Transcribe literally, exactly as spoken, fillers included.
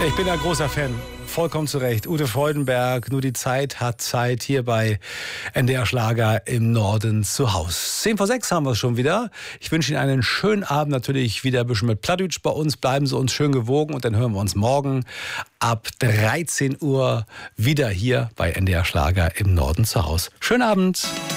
Ich bin ein großer Fan. Vollkommen zu Recht. Ute Freudenberg, nur die Zeit hat Zeit hier bei N D R Schlager im Norden zu Hause. Zehn vor sechs haben wir es schon wieder. Ich wünsche Ihnen einen schönen Abend. Natürlich wieder ein bisschen mit Plattdeutsch bei uns. Bleiben Sie uns schön gewogen und dann hören wir uns morgen ab dreizehn Uhr wieder hier bei N D R Schlager im Norden zu Hause. Schönen Abend.